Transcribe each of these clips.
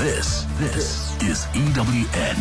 This is EWN.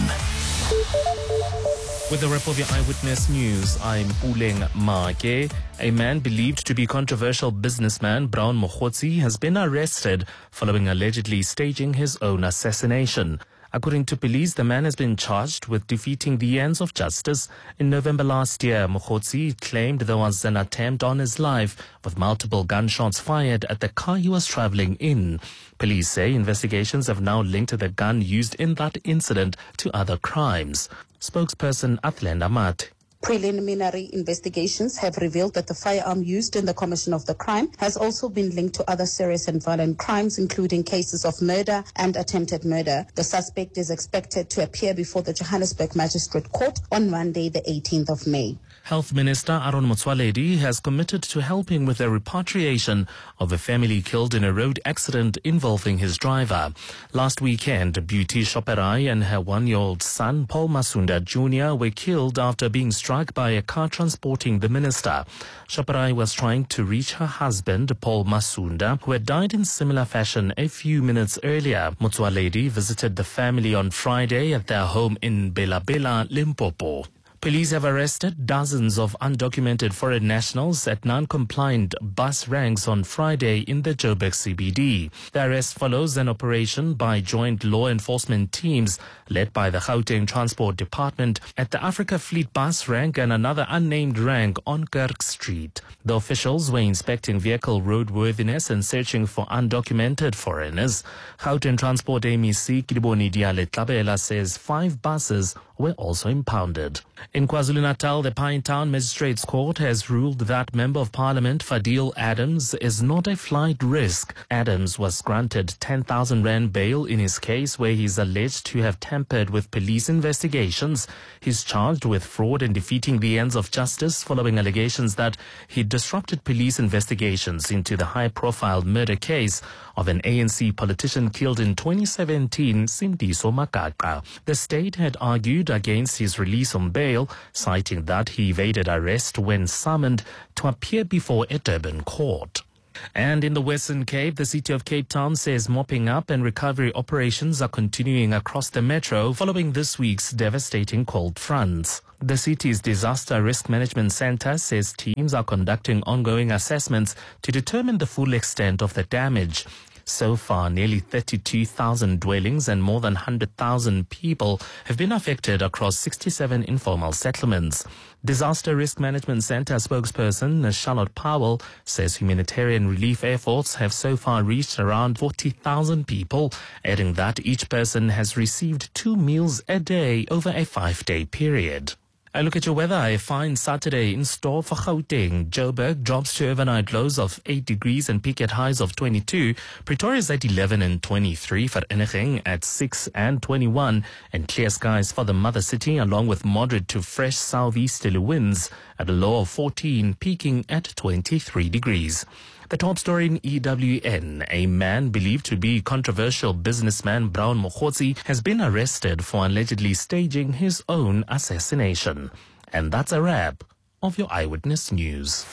With the wrap of your Eyewitness News, I'm Puleng Make. A man believed to be controversial businessman Brown Mokhotsi has been arrested following allegedly staging his own assassination. According to police, the man has been charged with defeating the ends of justice. In November last year, Mokhotsi claimed there was an attempt on his life with multiple gunshots fired at the car he was traveling in. Police say investigations have now linked the gun used in that incident to other crimes. Spokesperson Athland Amat. Preliminary investigations have revealed that the firearm used in the commission of the crime has also been linked to other serious and violent crimes, including cases of murder and attempted murder. The suspect is expected to appear before the Johannesburg Magistrate Court on Monday, the 18th of May. Health Minister Aaron Motsoaledi has committed to helping with the repatriation of a family killed in a road accident involving his driver. Last weekend, Beauty Shoperai and her 1-year-old son, Paul Masunda Jr., were killed after being struck by a car transporting the minister. Shoperai was trying to reach her husband, Paul Masunda, who had died in similar fashion a few minutes earlier. Motsoaledi visited the family on Friday at their home in Bela Bela, Limpopo. Police have arrested dozens of undocumented foreign nationals at non-compliant bus ranks on Friday in the Joburg CBD. The arrest follows an operation by joint law enforcement teams led by the Gauteng Transport Department at the Africa Fleet bus rank and another unnamed rank on Kirk Street. The officials were inspecting vehicle roadworthiness and searching for undocumented foreigners. Gauteng Transport MEC Kidiboni Diale Tlabela says 5 buses were also impounded. In KwaZulu-Natal, the Pinetown Magistrates Court has ruled that Member of Parliament Fadil Adams is not a flight risk. Adams was granted 10,000 rand bail in his case where he is alleged to have tampered with police investigations. He's charged with fraud and defeating the ends of justice following allegations that he disrupted police investigations into the high-profile murder case of an ANC politician killed in 2017, Sindiso Makaka. The state had argued against his release on bail, citing that he evaded arrest when summoned to appear before a Durban court. And in the Western Cape, the city of Cape Town says mopping up and recovery operations are continuing across the metro following this week's devastating cold fronts. The city's Disaster Risk Management Center says teams are conducting ongoing assessments to determine the full extent of the damage. So far, nearly 32,000 dwellings and more than 100,000 people have been affected across 67 informal settlements. Disaster Risk Management Center spokesperson Charlotte Powell says humanitarian relief efforts have so far reached around 40,000 people, adding that each person has received 2 meals a day over a 5-day period. I look at your weather. A fine Saturday in store for Gauteng. Joburg drops to overnight lows of 8 degrees and peak at highs of 22. Pretoria's at 11 and 23. Vereeniging at 6 and 21. And clear skies for the mother city along with moderate to fresh southeasterly winds at a low of 14, peaking at 23 degrees. The top story in EWN, a man believed to be controversial businessman Brown Mokhotsi has been arrested for allegedly staging his own assassination. And that's a wrap of your Eyewitness News.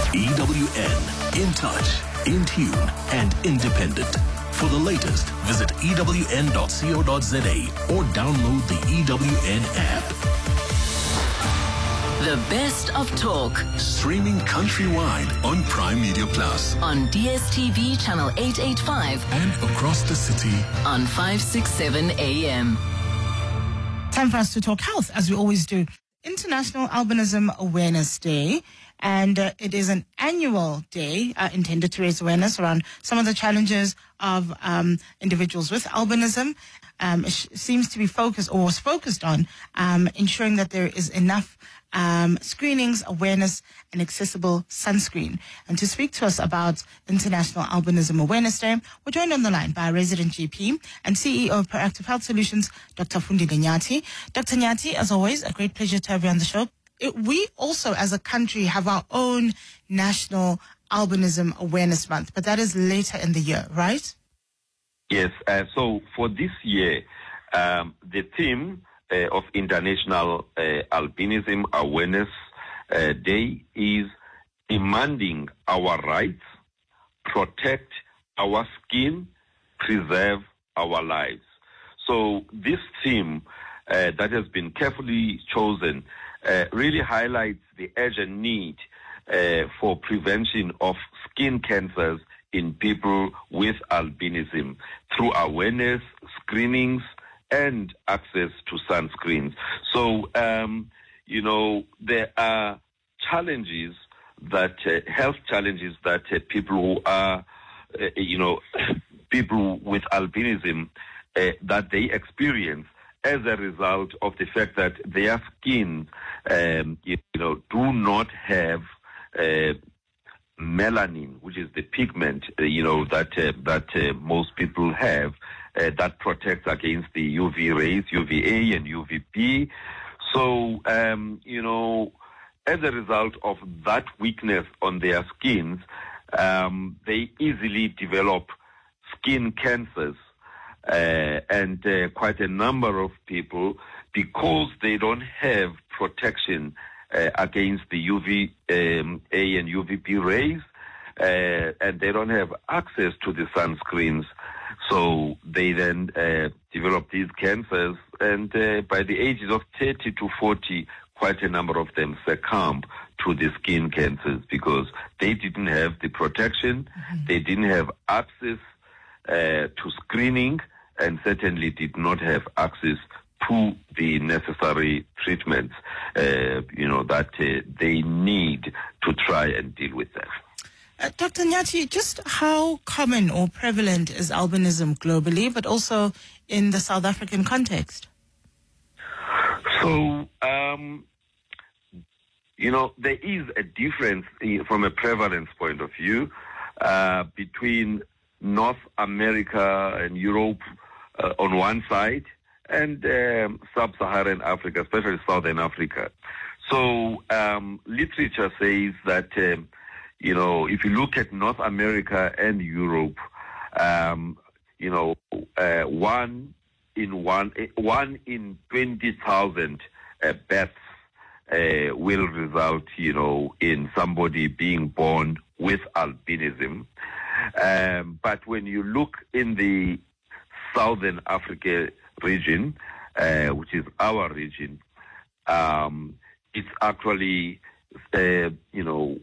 EWN, in touch, in tune, and independent. For the latest, visit ewn.co.za or download the EWN app. The best of talk. Streaming countrywide on Prime Media Plus. On DSTV channel 885. And across the city on 567 AM. Time for us to talk health, as we always do. International Albinism Awareness Day. And it is an annual day intended to raise awareness around some of the challenges of individuals with albinism. It seems to be focused, or was focused on, ensuring that there is enough screenings, awareness, and accessible sunscreen. And to speak to us about International Albinism Awareness Day, we're joined on the line by our resident GP and CEO of Proactive Health Solutions, Dr. Fundile Nyati. Dr. Nyati, as always, a great pleasure to have you on the show. We also, as a country, have our own National Albinism Awareness Month, but that is later in the year, right? Yes. So for this year, the theme of International Albinism Awareness Day is demanding our rights, protect our skin, preserve our lives. So this theme that has been carefully chosen really highlights the urgent need for prevention of skin cancers in people with albinism through awareness, screenings, and access to sunscreens. So, there are challenges that, health challenges that people who are, people with albinism, that they experience as a result of the fact that their skin, do not have melanin, which is the pigment, that most people have, that protects against the UV rays, UVA and UVB. So, as a result of that weakness on their skins, they easily develop skin cancers. And quite a number of people, because they don't have protection against the UVA and UVB rays, and they don't have access to the sunscreens, so they then develop these cancers, and by the ages of 30 to 40, quite a number of them succumb to the skin cancers because they didn't have the protection, they didn't have access to screening, and certainly did not have access to the necessary treatments, that they need to try and deal with that. Dr. Nyathi, just how common or prevalent is albinism globally, but also in the South African context? So, there is a difference from a prevalence point of view between North America and Europe on one side, and sub-Saharan Africa, especially Southern Africa. So literature says that, if you look at North America and Europe, one in 20,000 deaths will result, in somebody being born with albinism. But when you look in the Southern Africa region, which is our region, it's actually,